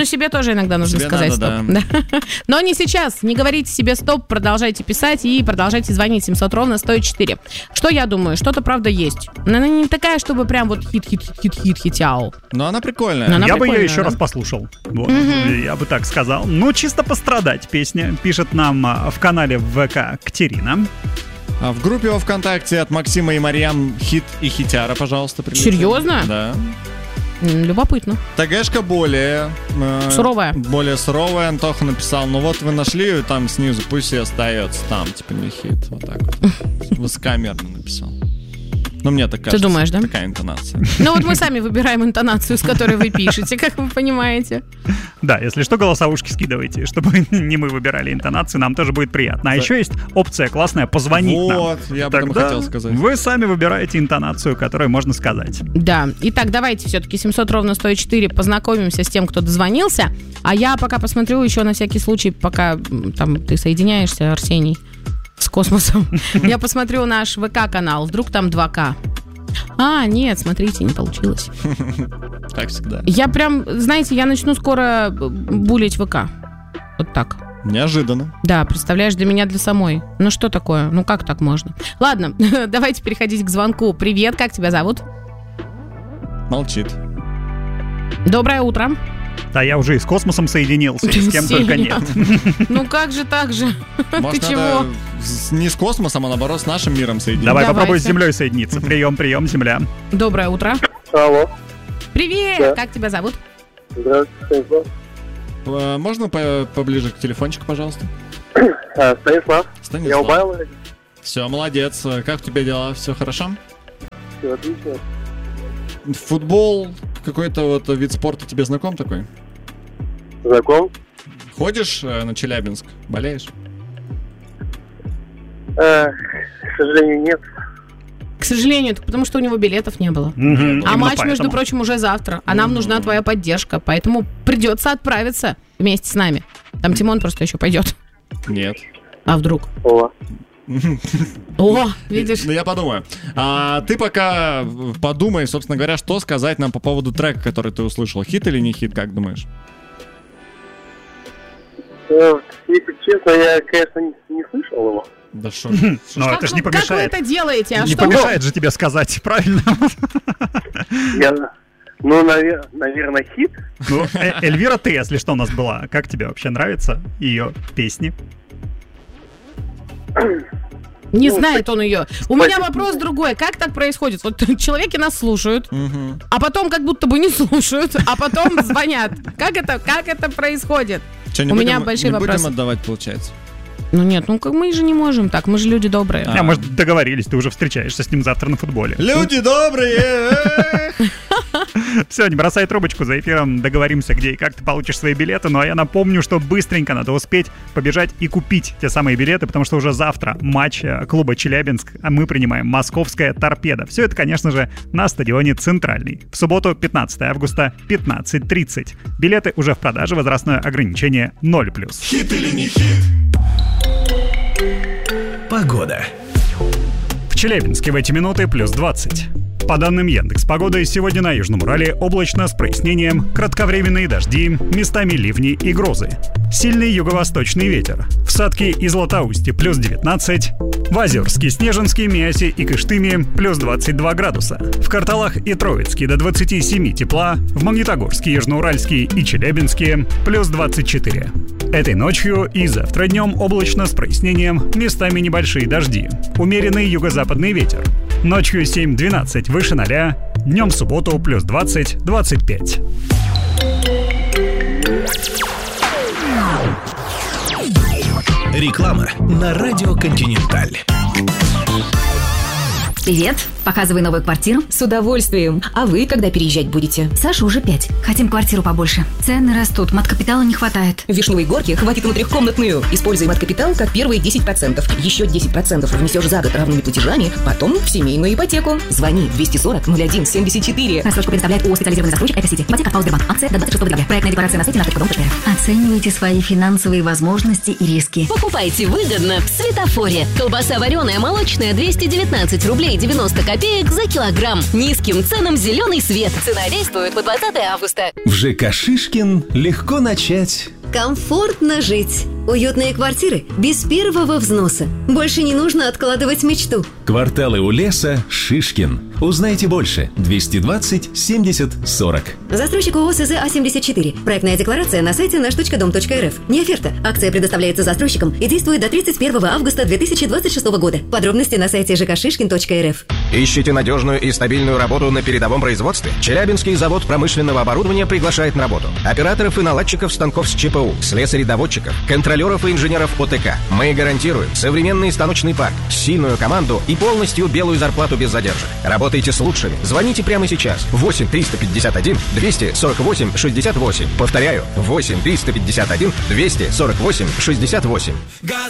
Ну, себе тоже иногда нужно сказать стоп. Да. Но не сейчас. Не говорите себе стоп, продолжайте писать и продолжайте звонить 700-104. Что я думаю? Что-то, правда, есть. Но она не такая, чтобы прям вот хит-хитяу. Но она прикольная. Я бы ее еще раз послушал. Вот. Я бы так сказал. Ну, чисто пострадать песня. Пишет нам в канале в ВК Катерина. А в группе во ВКонтакте от Максима и Марьям хит и хитяра, пожалуйста. Серьезно? Да. Любопытно. ТГшка более суровая. Более суровая. Антоха написал, ну вот вы нашли ее там снизу, пусть и остается там, типа не хит. Вот так вот. Высокомерно написал. Ну, мне так кажется. Ты думаешь, да? Такая интонация. Ну, вот мы сами выбираем интонацию, с которой вы пишете, как вы понимаете. Да, если что, голосовушки скидывайте, чтобы не мы выбирали интонацию, нам тоже будет приятно. А еще есть опция классная «Позвонить нам». Вот, я об этом хотел сказать. Вы сами выбираете интонацию, которую можно сказать. Да, итак, давайте все-таки 700-104 познакомимся с тем, кто дозвонился. А я пока посмотрю еще на всякий случай, пока там ты соединяешься, Арсений, с космосом. Я посмотрю наш ВК-канал, вдруг там 2К. А, нет, смотрите, не получилось. Как всегда. Я прям, знаете, я начну скоро булить ВК. Вот так. Неожиданно. Да, представляешь, для меня, для самой. Ну что такое? Ну как так можно? Ладно, давайте переходить к звонку. Привет, как тебя зовут? Молчит. Доброе утро. Да, я уже и с космосом соединился, и с кем только нет. Ну как же так же? Может, ты чего? Не с космосом, а наоборот с нашим миром соединиться. Давай попробуй с Землей соединиться. Прием, Земля. Доброе утро. Алло. Привет, Да. Как тебя зовут? Здравствуйте, Станислав. Можно поближе к телефончику, пожалуйста? Станислав. Я у Байла. Все, молодец. Как у тебя дела? Все хорошо? Все отлично. Футбол, какой-то вот вид спорта тебе знаком такой? Знаком? Ходишь на Челябинск? Болеешь? К сожалению, нет. К сожалению, это потому что у него билетов не было. А матч, между прочим, уже завтра. А нам нужна твоя поддержка. Поэтому придется отправиться вместе с нами. Там Тимон просто еще пойдет. Нет. А вдруг? О, видишь? Ну, я подумаю. А ты пока подумай, собственно говоря, что сказать нам по поводу трека, который ты услышал. Хит или не хит, как думаешь? Если честно, я, конечно, не слышал его. Да что? Но это же не помешает. Как вы это делаете? А Не что? помешает же тебе сказать, правильно? Наверное, хит. Ну, Эльвира, ты, если что, у нас была. Как тебе вообще нравятся ее песни? Не знает он ее. У меня вопрос другой. Как так происходит? Вот человеки нас слушают, а потом как будто бы не слушают, а потом звонят. Как это происходит? Что, У меня большие вопросы. Не будем отдавать, получается? Ну нет, как мы же не можем так. Мы же люди добрые. Может, договорились, ты уже встречаешься с ним завтра на футболе. Люди добрые! Все, не бросай трубочку, за эфиром договоримся, где и как ты получишь свои билеты. Ну а я напомню, что быстренько надо успеть побежать и купить те самые билеты, потому что уже завтра матч клуба Челябинск, а мы принимаем московская «Торпеда». Все это, конечно же, на стадионе «Центральный». В субботу, 15 августа, 15:30. Билеты уже в продаже, возрастное ограничение 0+. Хит или не хит? Погода. В Челябинске в эти минуты +20. По данным Яндекс.Погоды, сегодня на Южном Урале облачно с прояснением, кратковременные дожди, местами ливни и грозы. Сильный юго-восточный ветер. В Сатке и Златоусте +19. В Озерске, Снежинске, Миасе и Кыштыме +22 градуса. В Карталах и Троицке до 27 тепла. В Магнитогорске, Южноуральске и Челябинске +24. Этой ночью и завтра днем облачно с прояснением, местами небольшие дожди. Умеренный юго-западный ветер. Ночью 7-12 выше 0, днем в субботу +20-25. Реклама на радио «Континенталь». Привет. Показывай новую квартиру? С удовольствием. А вы когда переезжать будете? Саша уже 5. Хотим квартиру побольше. Цены растут, мат-капитала не хватает. В Вишневой Горке хватит на трехкомнатную. Используй мат-капитал как первые 10%. Еще 10% внесешь за год равными платежами, потом в семейную ипотеку. Звони 240-01-74. Рассрочку предоставляет ООО «Специализированный застройщик Экосити». Ипотека ПАО «Сбербанк». Акция до 26 декабря. Проектная декларация на сайте на @dom.ru. Оценивайте свои финансовые возможности и риски. Покупайте выгодно в Светофоре. Колбаса вареная молочная 219 рублей 90 копеек за килограмм. Низким ценам зеленый свет. Цена действует по 20 августа. В ЖК «Шишкин» легко начать. Комфортно жить. Уютные квартиры без первого взноса. Больше не нужно откладывать мечту. Кварталы у леса «Шишкин». Узнайте больше. 220 70 40. Застройщик ООО СЗ А-74. Проектная декларация на сайте наш.дом.рф. Не оферта. Акция предоставляется застройщикам и действует до 31 августа 2026 года. Подробности на сайте жкшишкин.рф. Ищите надежную и стабильную работу на передовом производстве? Челябинский завод промышленного оборудования приглашает на работу операторов и наладчиков станков с ЧПУ, слесарей-доводчиков, контролеров и инженеров ОТК. Мы гарантируем современный станочный парк, сильную команду и полностью белую зарплату без задержек. Работайте с лучшими. Звоните прямо сейчас. 8 351 248 68. Повторяю, 8 351 248 68.